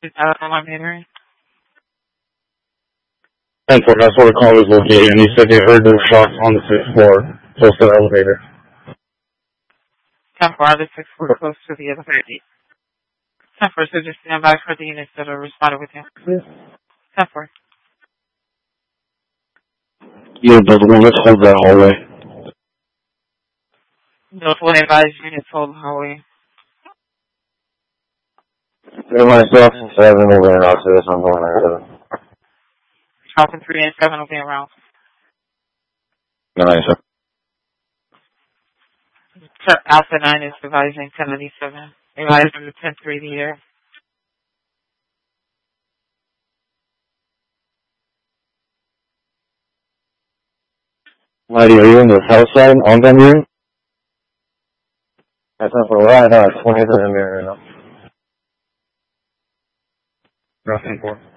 Is that on my meter? 10-4, that's where the call was located, and he said they heard the shots on the 6th floor, close to the elevator. 10-4, the 6th floor, close to the elevator. 10-4, so just stand by for the units that are responded with him. 10-4. Yeah, but let's hold that hallway. Those will advise units hold the hallway. They're myself and 7 over in Roxas, I'm going there. Falcon 3 and 7 will be around. Nice. Alpha 9 is advising 1097. Advising the 10-3 leader. Mighty, are you in the south side on that mirror? That's not for right now, 20th of the mirror right now. Nothing for.